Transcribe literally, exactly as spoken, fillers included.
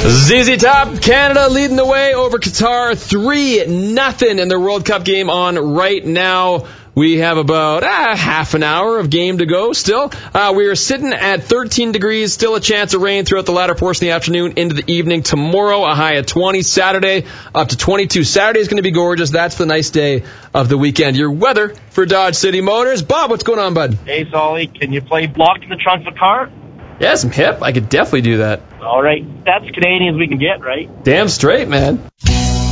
Z Z Top, Canada leading the way over Qatar three nothing in their World Cup game on right now. We have about uh, half an hour of game to go still. Uh, we are sitting at thirteen degrees, still a chance of rain throughout the latter portion of the afternoon into the evening. Tomorrow, a high of twenty. Saturday, up to twenty-two. Saturday is going to be gorgeous. That's the nice day of the weekend. Your weather for Dodge City Motors. Bob, what's going on, bud? Hey, Solly, can you play Blocked in the Trunk of a Car? Yeah, some hip. I could definitely do that. All right. That's Canadians we can get, right? Damn straight, man.